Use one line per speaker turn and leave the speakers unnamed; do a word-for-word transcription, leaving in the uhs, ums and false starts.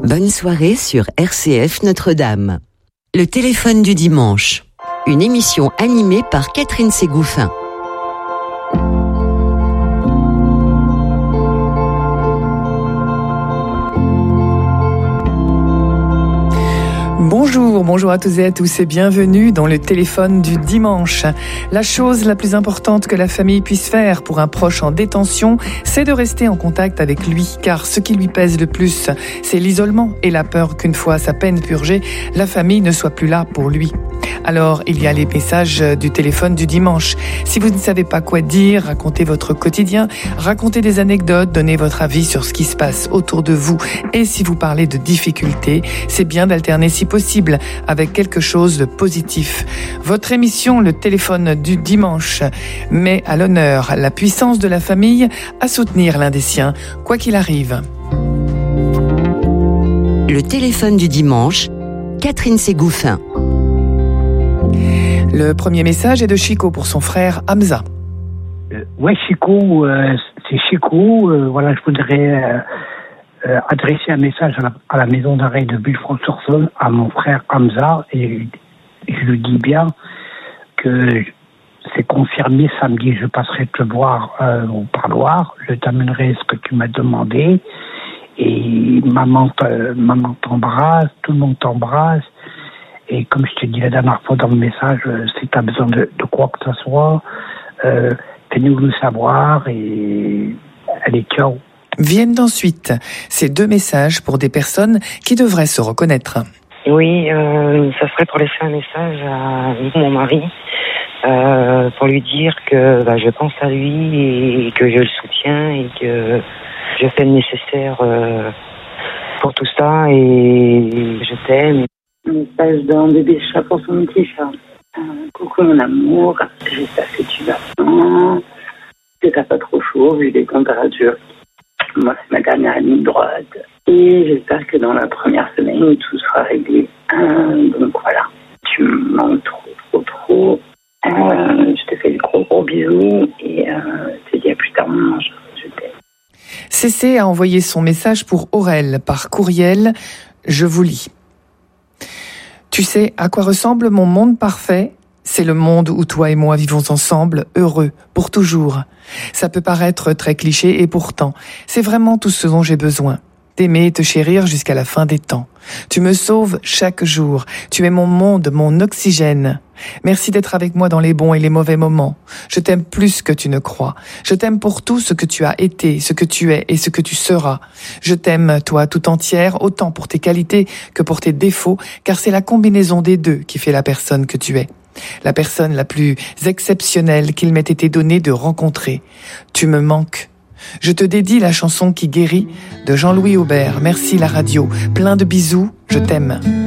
Bonne soirée sur R C F Notre-Dame. Le téléphone du dimanche. Une émission animée par Catherine Ségouffin.
Bonjour, bonjour à tous et à tous et bienvenue dans le téléphone du dimanche. La chose la plus importante que la famille puisse faire pour un proche en détention, c'est de rester en contact avec lui, car ce qui lui pèse le plus, c'est l'isolement et la peur qu'une fois sa peine purgée, la famille ne soit plus là pour lui. Alors, il y a les messages du téléphone du dimanche. Si vous ne savez pas quoi dire, racontez votre quotidien, racontez des anecdotes, donnez votre avis sur ce qui se passe autour de vous. Et si vous parlez de difficultés, c'est bien d'alterner si possible avec quelque chose de positif. Votre émission, le téléphone du dimanche, met à l'honneur la puissance de la famille à soutenir l'un des siens, quoi qu'il arrive.
Le téléphone du dimanche, Catherine Ségouffin.
Le premier message est de Chico pour son frère Hamza.
Euh, ouais, Chico, euh, c'est Chico. Euh, voilà, je voudrais euh, euh, adresser un message à la, à la maison d'arrêt de Villefranche-sur-Saône, à mon frère Hamza, et, et je lui dis bien que c'est confirmé samedi, je passerai te voir euh, au parloir, je t'amènerai ce que tu m'as demandé, et maman, euh, maman t'embrasse, tout le monde t'embrasse. Et comme je te dis la dernière fois dans le message, euh, si tu as besoin de, de quoi que ce soit, euh, fais-nous le savoir et allez, ciao.
Viennent ensuite ces deux messages pour des personnes qui devraient se reconnaître.
Oui, euh, ça serait pour laisser un message à mon mari, euh, pour lui dire que bah, je pense à lui et que je le soutiens et que je fais le nécessaire euh, pour tout ça et je t'aime.
Un message d'un bébé chat pour son petit chat. Euh, coucou mon amour, j'espère que tu vas bien, que t'as pas trop chaud vu les températures. Moi c'est ma dernière ligne droite et j'espère que dans la première semaine tout sera réglé. Euh, donc voilà, tu me manques trop trop trop. Euh, je te fais des gros gros bisous et euh, je te dis à plus tard mon ange, je t'aime.
Cécé a envoyé son message pour Aurel par courriel. Je vous lis. Tu sais à quoi ressemble mon monde parfait ? C'est le monde où toi et moi vivons ensemble, heureux, pour toujours. Ça peut paraître très cliché et pourtant, c'est vraiment tout ce dont j'ai besoin. T'aimer et te chérir jusqu'à la fin des temps. Tu me sauves chaque jour. Tu es mon monde, mon oxygène. Merci d'être avec moi dans les bons et les mauvais moments. Je t'aime plus que tu ne crois. Je t'aime pour tout ce que tu as été, ce que tu es et ce que tu seras. Je t'aime, toi, tout entière, autant pour tes qualités que pour tes défauts, car c'est la combinaison des deux qui fait la personne que tu es. La personne la plus exceptionnelle qu'il m'ait été donné de rencontrer. Tu me manques. Je te dédie la chanson qui guérit de Jean-Louis Aubert. Merci la radio. Plein de bisous. Je t'aime.